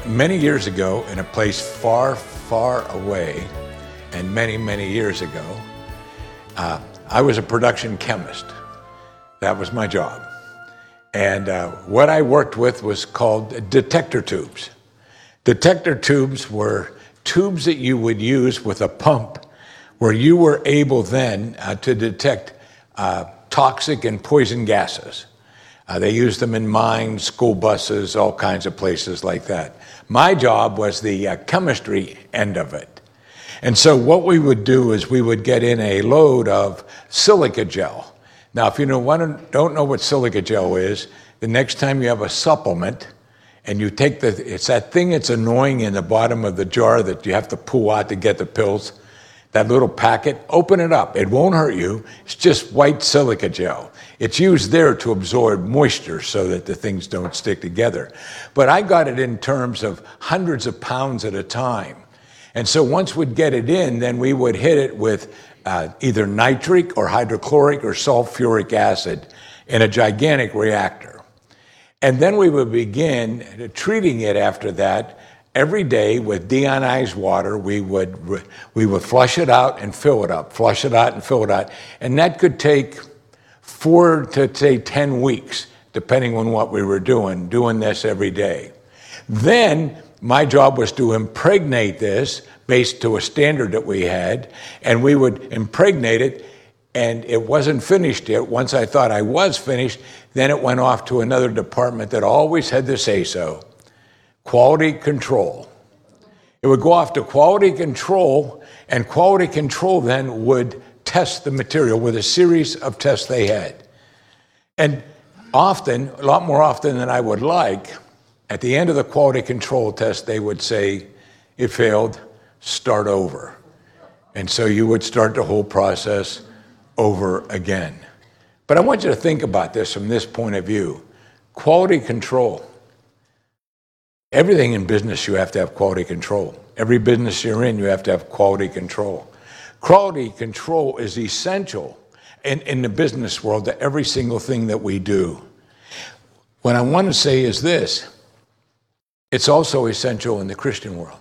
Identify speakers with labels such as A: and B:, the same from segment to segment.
A: Many years ago, in a place far, far away, and many, many years ago, I was a production chemist. That was my job. And what I worked with was called detector tubes. Detector tubes were tubes that you would use with a pump where you were able then to detect toxic and poison gases. They used them in mines, school buses, all kinds of places like that. My job was the chemistry end of it. And so what we would do is we would get in a load of silica gel. Now, if you don't know what silica gel is, the next time you have a supplement and you take it's that thing that's annoying in the bottom of the jar that you have to pull out to get the pills, that little packet, open it up. It won't hurt you. It's just white silica gel. It's used there to absorb moisture so that the things don't stick together. But I got it in terms of hundreds of pounds at a time. And so once we'd get it in, then we would hit it with either nitric or hydrochloric or sulfuric acid in a gigantic reactor. And then we would begin treating it after that. Every day with deionized water, we would flush it out and fill it up, flush it out and fill it out. And that could take 4 to say 10 weeks, depending on what we were doing this every day. Then my job was to impregnate this based to a standard that we had, and we would impregnate it, and it wasn't finished yet. Once I thought I was finished, then it went off to another department that always had the say-so. Quality control. It would go off to quality control, and quality control then would test the material with a series of tests they had. And often, a lot more often than I would like, at the end of the quality control test, they would say, "It failed, start over." And so you would start the whole process over again. But I want you to think about this from this point of view. Quality control. Everything in business, you have to have quality control. Every business you're in, you have to have quality control. Quality control is essential in the business world to every single thing that we do. What I want to say is this: it's also essential in the Christian world.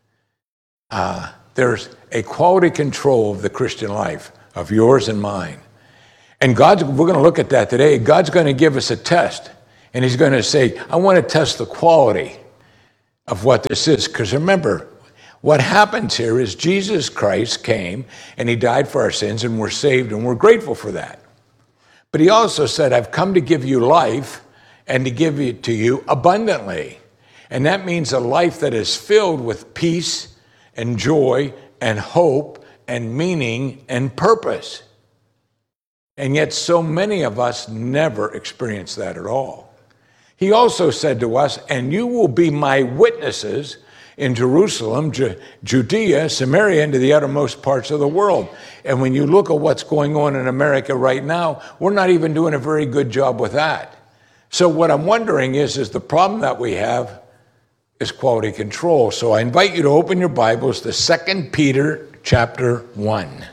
A: There's a quality control of the Christian life, of yours and mine. And we're going to look at that today. God's going to give us a test, and he's going to say, I want to test the quality of what this is. Because remember, what happens here is Jesus Christ came and he died for our sins and we're saved and we're grateful for that. But he also said, I've come to give you life and to give it to you abundantly. And that means a life that is filled with peace and joy and hope and meaning and purpose. And yet so many of us never experience that at all. He also said to us, and you will be my witnesses in Jerusalem, Judea, Samaria, and to the uttermost parts of the world. And when you look at what's going on in America right now, we're not even doing a very good job with that. So what I'm wondering is the problem that we have is quality control. So I invite you to open your Bibles to 2 Peter chapter 1.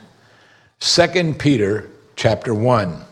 A: 2 Peter chapter 1.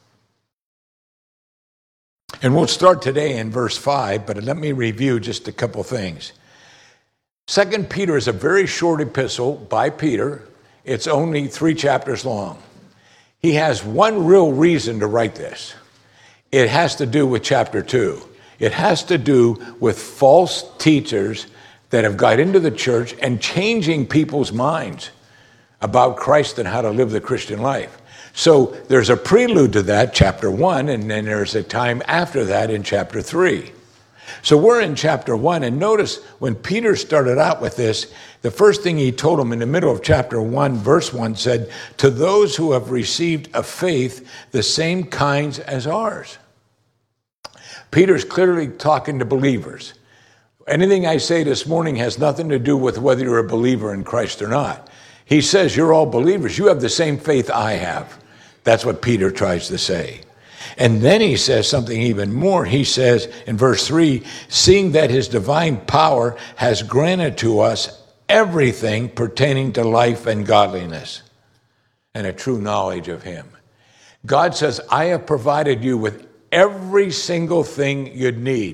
A: And we'll start today in verse 5, but let me review just a couple things. 2 Peter is a very short epistle by Peter. It's only 3 chapters long. He has one real reason to write this. It has to do with chapter 2. It has to do with false teachers that have got into the church and changing people's minds about Christ and how to live the Christian life. So there's a prelude to that, chapter 1, and then there's a time after that in chapter 3. So we're in chapter 1, and notice when Peter started out with this, the first thing he told them in the middle of chapter 1, verse 1 said, to those who have received a faith the same kinds as ours. Peter's clearly talking to believers. Anything I say this morning has nothing to do with whether you're a believer in Christ or not. He says you're all believers. You have the same faith I have. That's what Peter tries to say. And then he says something even more. He says in verse 3, seeing that his divine power has granted to us everything pertaining to life and godliness and a true knowledge of him. God says, I have provided you with every single thing you'd need.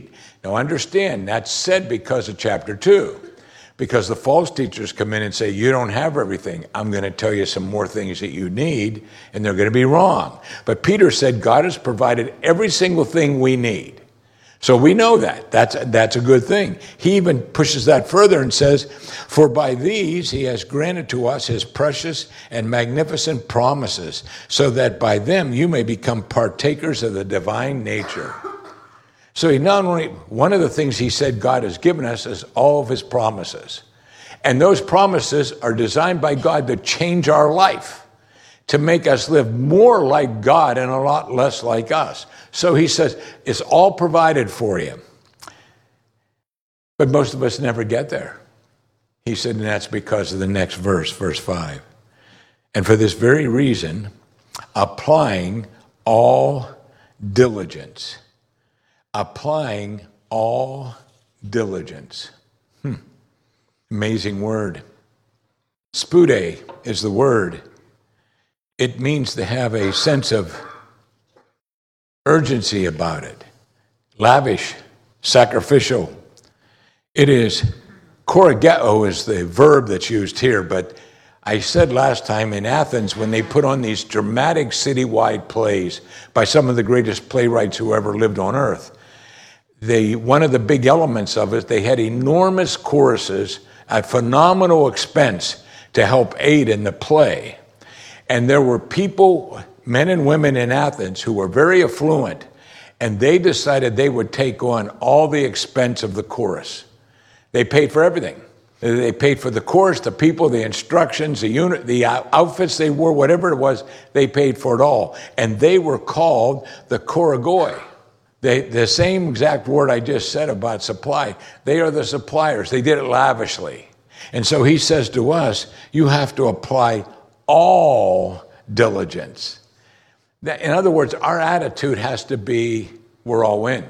A: Now understand, that's said because of chapter 2. Because the false teachers come in and say, you don't have everything. I'm going to tell you some more things that you need, and they're going to be wrong. But Peter said God has provided every single thing we need. So we know that. That's a good thing. He even pushes that further and says, for by these he has granted to us his precious and magnificent promises, so that by them you may become partakers of the divine nature. So he not only, one of the things he said God has given us is all of his promises. And those promises are designed by God to change our life, to make us live more like God and a lot less like us. So he says, it's all provided for you. But most of us never get there. He said, and that's because of the next verse, verse 5. And for this very reason, applying all diligence. Applying all diligence. Amazing word. Spude is the word. It means to have a sense of urgency about it. Lavish, sacrificial. It is, korigeo is the verb that's used here, but I said last time in Athens, when they put on these dramatic citywide plays by some of the greatest playwrights who ever lived on earth, one of the big elements of it, they had enormous choruses at phenomenal expense to help aid in the play. And there were people, men and women in Athens, who were very affluent, and they decided they would take on all the expense of the chorus. They paid for everything. They paid for the chorus, the people, the instructions, the outfits they wore, whatever it was, they paid for it all. And they were called the korigoi. The same exact word I just said about supply. They are the suppliers. They did it lavishly. And so he says to us, you have to apply all diligence. In other words, our attitude has to be, we're all in.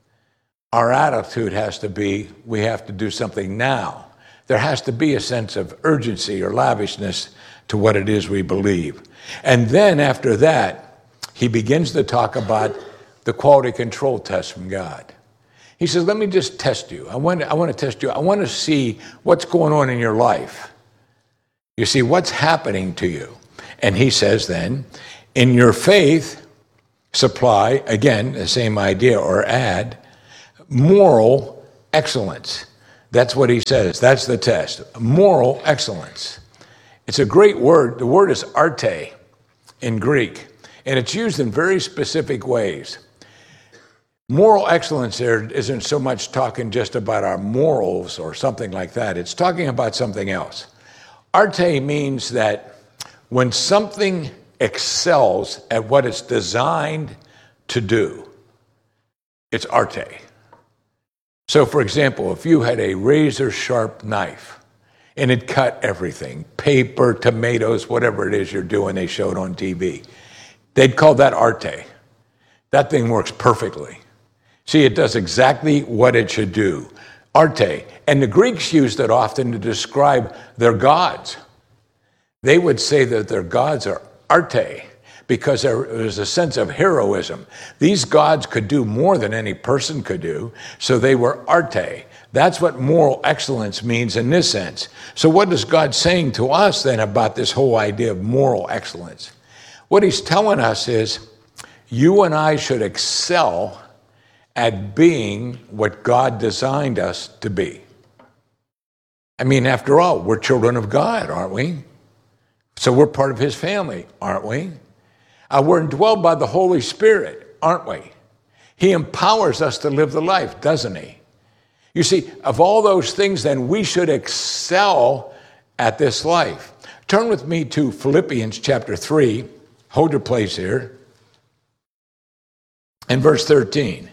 A: Our attitude has to be, we have to do something now. There has to be a sense of urgency or lavishness to what it is we believe. And then after that, he begins to talk about the quality control test from God. He says, let me just test you. I want to test you. I want to see what's going on in your life. You see, what's happening to you? And he says then, in your faith, supply, again, the same idea, or add, moral excellence. That's what he says. That's the test. Moral excellence. It's a great word. The word is arte in Greek, and it's used in very specific ways. Moral excellence there isn't so much talking just about our morals or something like that. It's talking about something else. Arte means that when something excels at what it's designed to do, it's arte. So, for example, if you had a razor-sharp knife and it cut everything, paper, tomatoes, whatever it is you're doing, they showed on TV, they'd call that arte. That thing works perfectly. See, it does exactly what it should do. Arte. And the Greeks used it often to describe their gods. They would say that their gods are arte because there was a sense of heroism. These gods could do more than any person could do, so they were arte. That's what moral excellence means in this sense. So what is God saying to us then about this whole idea of moral excellence? What he's telling us is you and I should excel at being what God designed us to be. I mean, after all, we're children of God, aren't we? So we're part of his family, aren't we? We're indwelled by the Holy Spirit, aren't we? He empowers us to live the life, doesn't he? You see, of all those things, then we should excel at this life. Turn with me to Philippians chapter 3. Hold your place here. And verse 13.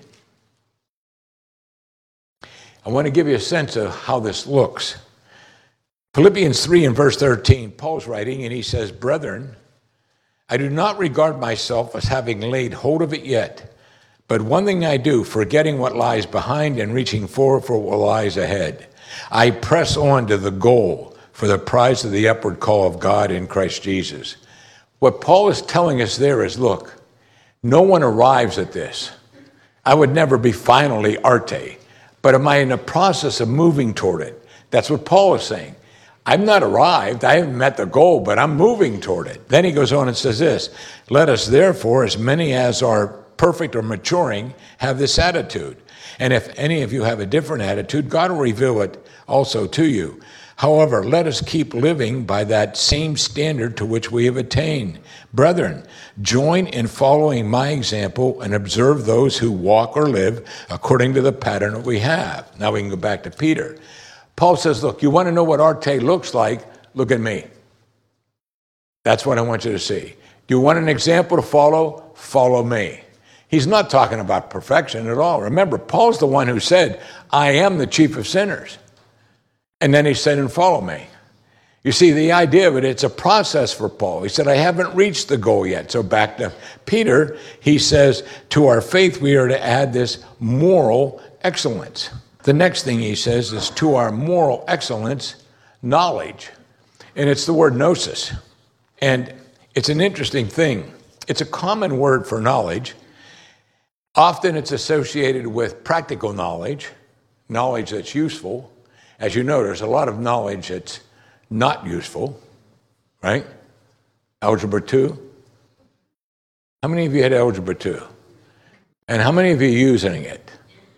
A: I want to give you a sense of how this looks. Philippians 3 and verse 13, Paul's writing, and he says, brethren, I do not regard myself as having laid hold of it yet, but one thing I do, forgetting what lies behind and reaching forward for what lies ahead. I press on to the goal for the prize of the upward call of God in Christ Jesus. What Paul is telling us there is, look, no one arrives at this. I would never be finally arte. but am I in the process of moving toward it? That's what Paul is saying. I've not arrived. I haven't met the goal, but I'm moving toward it. Then he goes on and says this, let us therefore, as many as are perfect or maturing, have this attitude. And if any of you have a different attitude, God will reveal it also to you. However, let us keep living by that same standard to which we have attained. Brethren, join in following my example and observe those who walk or live according to the pattern that we have. Now we can go back to Peter. Paul says, look, you want to know what arte looks like? Look at me. That's what I want you to see. Do you want an example to follow? Follow me. He's not talking about perfection at all. Remember, Paul's the one who said, I am the chief of sinners. And then he said, and follow me. You see, the idea of it, it's a process for Paul. He said, I haven't reached the goal yet. So back to Peter, he says, to our faith we are to add this moral excellence. The next thing he says is to our moral excellence, knowledge. And it's the word gnosis. And it's an interesting thing. It's a common word for knowledge. Often it's associated with practical knowledge, knowledge that's useful. As you know, there's a lot of knowledge that's not useful, right? Algebra 2. How many of you had Algebra 2? And how many of you are using it?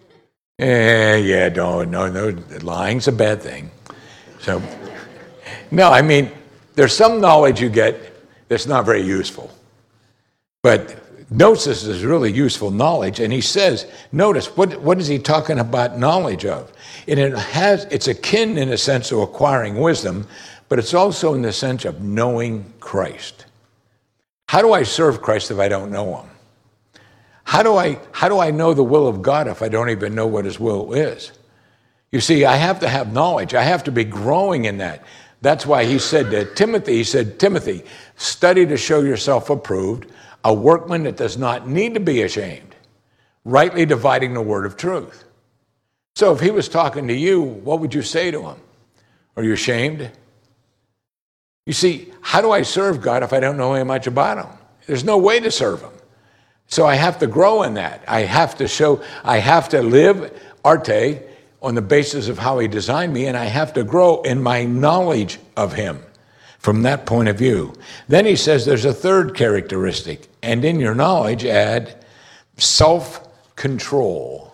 A: No, lying's a bad thing. So, no, I mean, there's some knowledge you get that's not very useful. But gnosis is really useful knowledge, and he says, notice, what is he talking about knowledge of? And it's akin in a sense to acquiring wisdom, but it's also in the sense of knowing Christ. How do I serve Christ if I don't know him? How do I know the will of God if I don't even know what his will is? You see, I have to have knowledge. I have to be growing in that. That's why he said to Timothy, Timothy, study to show yourself approved, a workman that does not need to be ashamed, rightly dividing the word of truth. So if he was talking to you, what would you say to him? Are you ashamed? You see, how do I serve God if I don't know much about him? There's no way to serve him. So I have to grow in that. I have to live arte on the basis of how he designed me, and I have to grow in my knowledge of him from that point of view. Then he says there's a third characteristic, and in your knowledge add self-control.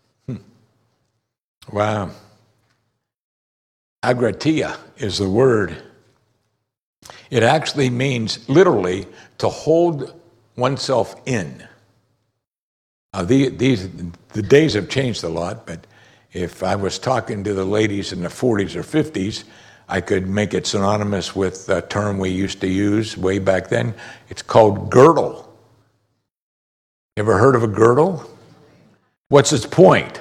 A: Wow. Agratia is the word. It actually means literally to hold oneself in. The days have changed a lot, but if I was talking to the ladies in the 40s or 50s, I could make it synonymous with a term we used to use way back then. It's called girdle. Ever heard of a girdle? What's its point?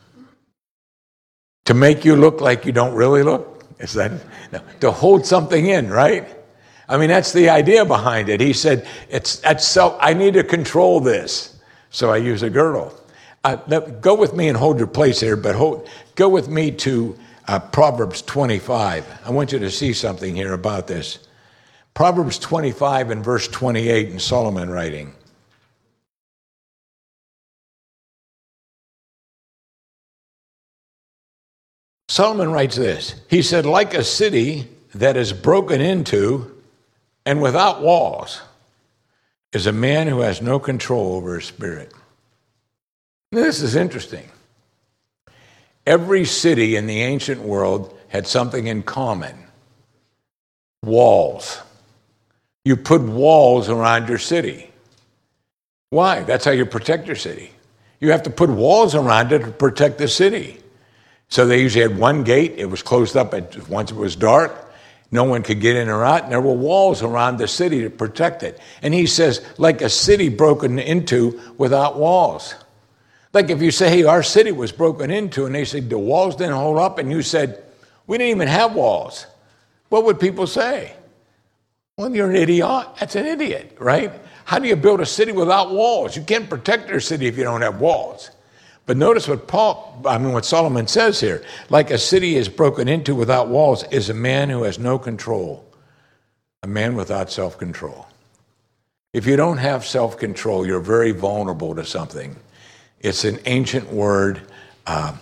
A: To make you look like you don't really look? Is that no, to hold something in, right? I mean, that's the idea behind it. He said, I need to control this, so I use a girdle. Go with me and hold your place here, but go with me to Proverbs 25. I want you to see something here about this. Proverbs 25 and verse 28 in Solomon writing. Solomon writes this. He said, like a city that is broken into and without walls is a man who has no control over his spirit. Now, this is interesting. Every city in the ancient world had something in common. Walls. You put walls around your city. Why? That's how you protect your city. You have to put walls around it to protect the city. So they usually had one gate. It was closed up once it was dark. No one could get in or out. And there were walls around the city to protect it. And he says, like a city broken into without walls. Like if you say, hey, our city was broken into, and they said the walls didn't hold up, and you said, we didn't even have walls. What would people say? Well, you're an idiot. That's an idiot, right? How do you build a city without walls? You can't protect your city if you don't have walls. But notice what Solomon says here. Like a city is broken into without walls is a man who has no control, a man without self-control. If you don't have self-control, you're very vulnerable to something. It's an ancient word that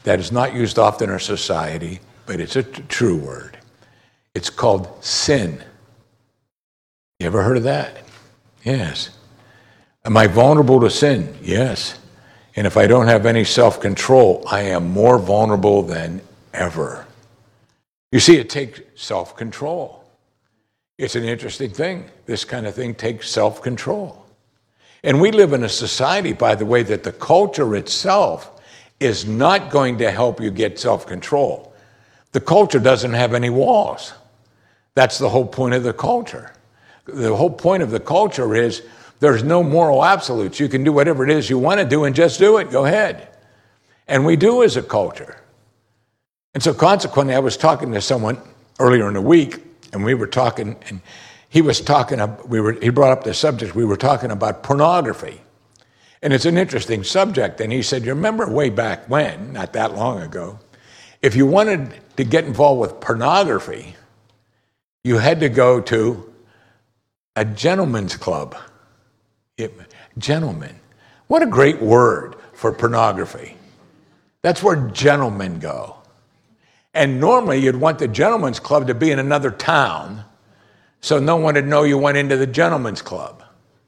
A: that is not used often in our society, but it's a true word. It's called sin. You ever heard of that? Yes. Am I vulnerable to sin? Yes. And if I don't have any self-control, I am more vulnerable than ever. You see, it takes self-control. It's an interesting thing. This kind of thing takes self-control. And we live in a society, by the way, that the culture itself is not going to help you get self-control. The culture doesn't have any walls. That's the whole point of the culture. The whole point of the culture is there's no moral absolutes. You can do whatever it is you want to do and just do it. Go ahead. And we do as a culture. And so consequently, I was talking to someone earlier in the week, and we were talking, and he brought up the subject, we were talking about pornography. And it's an interesting subject. And he said, you remember way back when, not that long ago, if you wanted to get involved with pornography, you had to go to a gentleman's club. Gentlemen. What a great word for pornography. That's where gentlemen go. And normally you'd want the gentleman's club to be in another town so no one would know you went into the gentleman's club.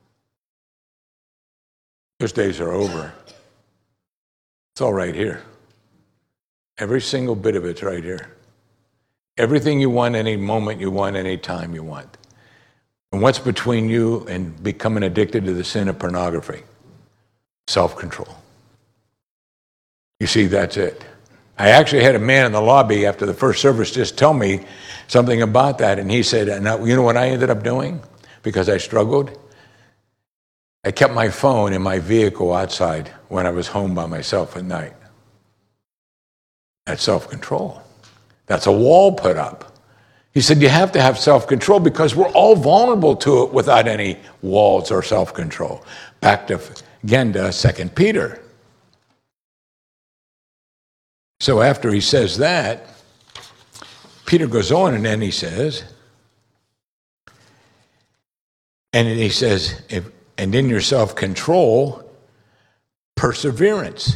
A: Those days are over. It's all right here. Every single bit of it's right here. Everything you want, any moment you want, any time you want. And what's between you and becoming addicted to the sin of pornography? Self-control. You see, that's it. I actually had a man in the lobby after the first service just tell me something about that. And he said, you know what I ended up doing? Because I struggled? I kept my phone in my vehicle outside when I was home by myself at night. That's self-control. That's a wall put up. He said, you have to have self-control because we're all vulnerable to it without any walls or self-control. Back to, again, to 2 Peter. So after he says that, Peter goes on and then he says, and in your self-control, perseverance.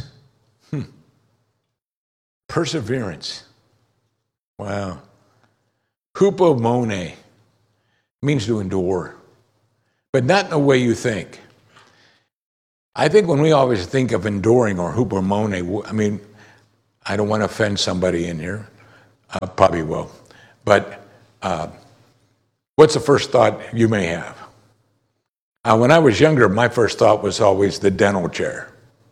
A: Perseverance. Wow. Hupomone means to endure, but not in the way you think. I think when we always think of enduring or hupomone, I mean, I don't want to offend somebody in here. I probably will. But what's the first thought you may have? When I was younger, my first thought was always the dental chair.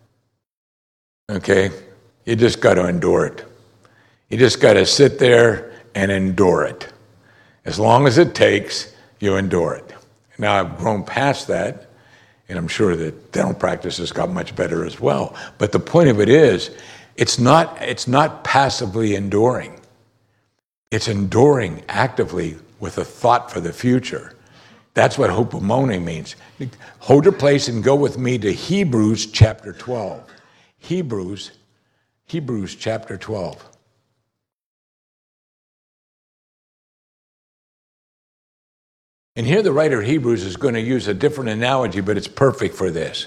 A: Okay? You just got to endure it. You just got to sit there and endure it. As long as it takes, you endure it. Now, I've grown past that, and I'm sure that dental practice has got much better as well. But the point of it is, it's not passively enduring. It's enduring actively with a thought for the future. That's what hupomone means. Hold your place and go with me to Hebrews chapter 12. Hebrews chapter 12. And here the writer of Hebrews is going to use a different analogy, but it's perfect for this.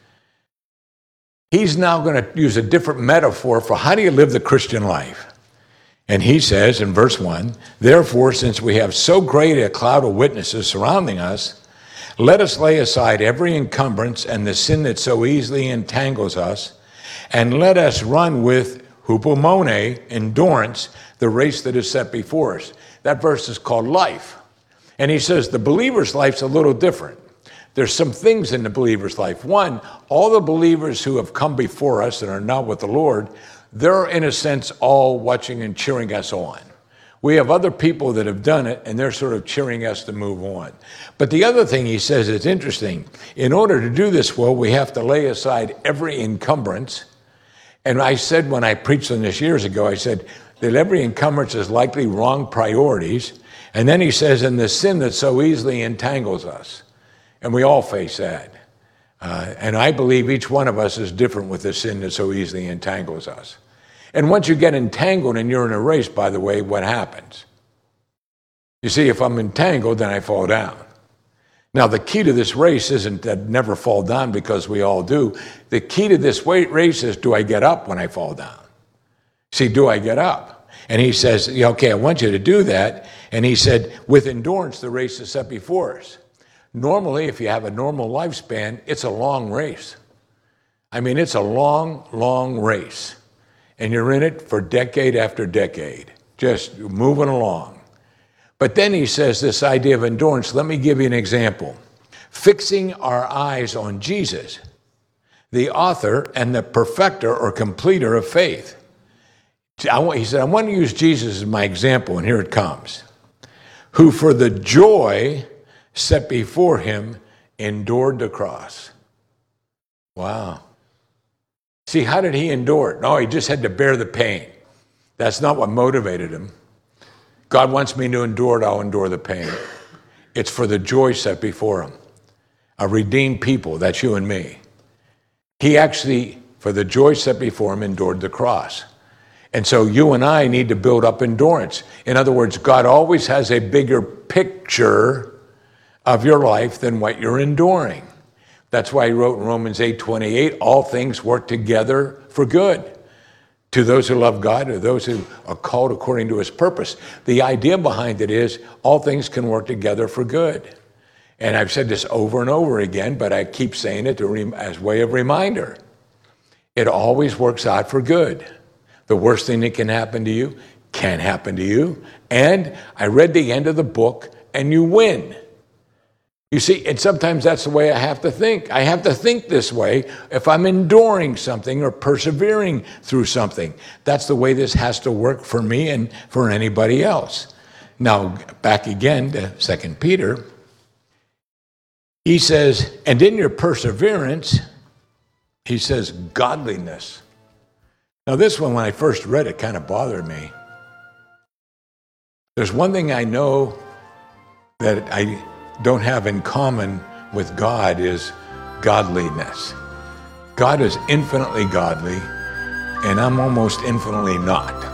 A: He's now going to use a different metaphor for how do you live the Christian life. And he says in verse 1, therefore, since we have so great a cloud of witnesses surrounding us, let us lay aside every encumbrance and the sin that so easily entangles us, and let us run with hupomone, endurance, the race that is set before us. That verse is called life. And he says the believer's life's a little different. There's some things in the believer's life. One, all the believers who have come before us and are not with the Lord, they're in a sense all watching and cheering us on. We have other people that have done it, and they're sort of cheering us to move on. But the other thing he says is interesting. In order to do this well, we have to lay aside every encumbrance. And I said when I preached on this years ago, I said that every encumbrance is likely wrong priorities. And then he says, and the sin that so easily entangles us. And we all face that. And I believe each one of us is different with the sin that so easily entangles us. And once you get entangled and you're in a race, by the way, what happens? You see, if I'm entangled, then I fall down. Now, the key to this race isn't to never fall down because we all do. The key to this race is, do I get up when I fall down? See, do I get up? And he says, yeah, okay, I want you to do that. And he said, with endurance, the race is set before us. Normally, if you have a normal lifespan, it's a long race. I mean, it's a long, long race. And you're in it for decade after decade, just moving along. But then he says this idea of endurance. Let me give you an example. Fixing our eyes on Jesus, the author and the perfecter or completer of faith. He said, I want to use Jesus as my example, and here it comes. Who for the joy set before him endured the cross. Wow. See, how did he endure it? No, he just had to bear the pain. That's not what motivated him. God wants me to endure it, I'll endure the pain. It's for the joy set before him. A redeemed people, that's you and me. He actually, for the joy set before him, endured the cross. And so you and I need to build up endurance. In other words, God always has a bigger picture of your life than what you're enduring. That's why he wrote in Romans 8:28, all things work together for good to those who love God or those who are called according to his purpose. The idea behind it is all things can work together for good. And I've said this over and over again, but I keep saying it as way of reminder. It always works out for good. The worst thing that can happen to you can happen to you. And I read the end of the book, and you win. You see, and sometimes that's the way I have to think. I have to think this way if I'm enduring something or persevering through something. That's the way this has to work for me and for anybody else. Now, back again to 2 Peter. He says, and in your perseverance, he says, godliness. Now, this one, when I first read it, kind of bothered me. There's one thing I know that I don't have in common with God is godliness. God is infinitely godly, and I'm almost infinitely not.